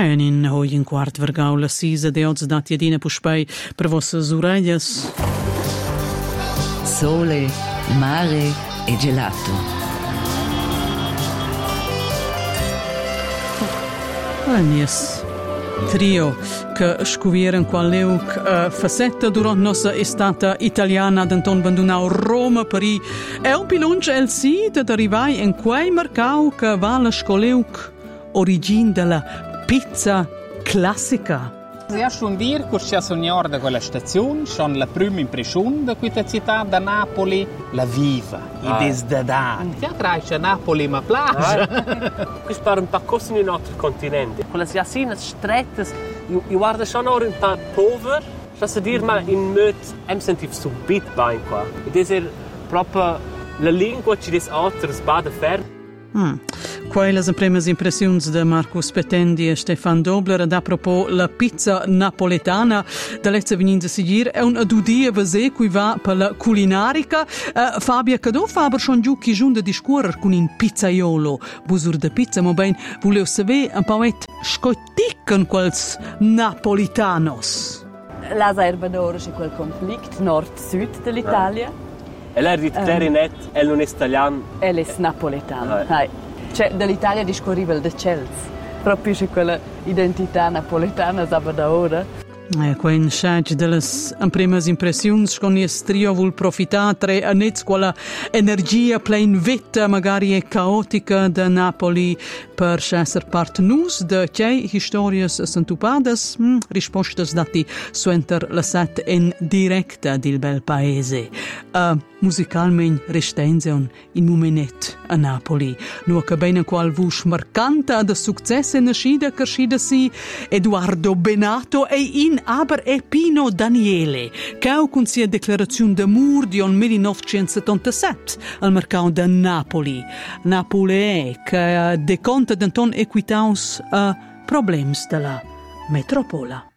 in hoi in quart vergau la sisa de oz dat jedine puspei per vossas urellas. Sole, mare e gelato. Nies trio che scuvieren qual leuc facetta durant nossa estata italiana d'Anton Bandunau Roma Parì e un pilunch el si ad arrivai in quei mercau che va la scoleuc origin della pizza classica. Ja schon dir che sognar da quella stazione, schon la prima impressione da questa città da Napoli, la viva, i desdadati. Ti attrae a Napoli ma plage. Questo pare un po' così in un altro continente. Quelle siasine strette, io guardo schon ora un po' pover, cioè dir ma in möt em sentiv subit bain qua. Ed è proprio la lingua ci des altres bada ferm. Quelle sono prime impressioni di Marcus Petendi e Stefan Dobler ad apropos la pizza napoletana da lezza veninza sigir è un adudia vase cui va per la culinarica. Fabia Cadò Faber schon giù chi giunta di scuorer con in pizzaiolo busur de pizza ma ben volevo sapere un po' scotticcan quels napolitanos. La Erbadora c'è quel conflitto nord-sud dell'Italia. E lei dice net, e non è italiano. E è napoletano. Cioè, dall'Italia discorriva il de Cels. Proprio c'è quella identità napoletana, da ora. Quen sciage delle prime impressioni con il trio vuol profittare a nez quella energia plain vetta magari e caotica da Napoli per essere part nus de che historias santupadas rispostas dati suenter la set in diretta del bel paese. Musicalmente restenzion in momenet a Napoli. Nur che bene qual vush marcanta da successo nascida crescida si Eduardo Benato e in aber e Pino Daniele, che con sia declarazione d'amor di 1977 al mercato da Napoli. Napoli che deconta d'anton equitaus a problems della metropola.